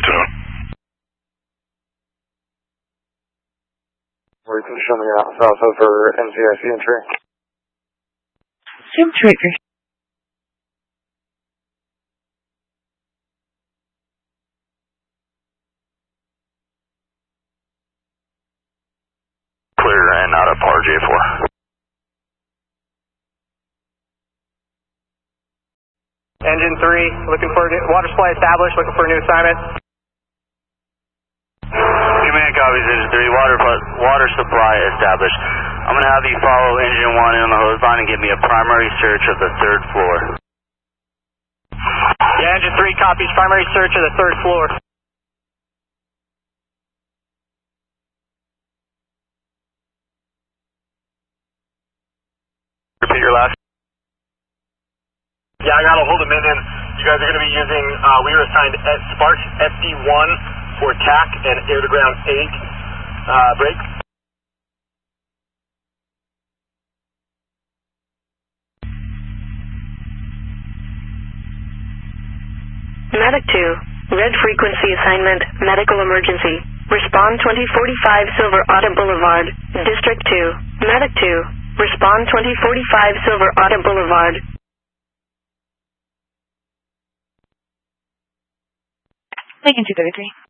tone. Show me out south over NCIC entry. Jim Trigger. Clear and out of RJ4. Engine 3, looking for water supply established, looking for a new assignment. Command copies, Engine 3, water supply established. I'm going to have you follow Engine 1 in on the hose line and give me a primary search of the 3rd floor. Yeah, Engine 3 copies, primary search of the 3rd floor. Repeat your last. Yeah, I got a hold of Minden. You guys are going to be using, we were assigned Spark SD1 for TAC and air-to-ground 8 brake. Medic 2, red frequency assignment, medical emergency. Respond 2045 Silver Auto Boulevard, District 2. Medic 2, respond 2045 Silver Auto Boulevard. Lincoln 233.